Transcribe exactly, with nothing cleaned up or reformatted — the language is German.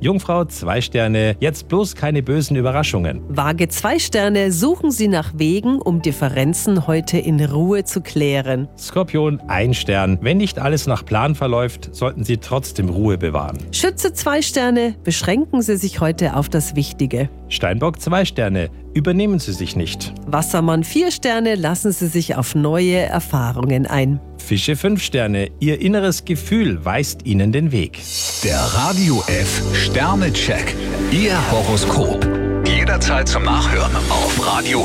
Jungfrau zwei Sterne, jetzt bloß keine bösen Überraschungen. Waage zwei Sterne, suchen Sie nach Wegen, um Differenzen heute in Ruhe zu klären. Skorpion ein Stern, wenn nicht alles nach Plan verläuft, sollten Sie trotzdem Ruhe bewahren. Schütze zwei Sterne, beschränken Sie sich heute auf das Wichtige. Steinbock zwei Sterne, übernehmen Sie sich nicht. Wassermann vier Sterne, lassen Sie sich auf neue Erfahrungen ein. Fische fünf Sterne, Ihr inneres Gefühl weist Ihnen den Weg. Der Radio F Sternecheck. Ihr Horoskop. Jederzeit zum Nachhören auf Radio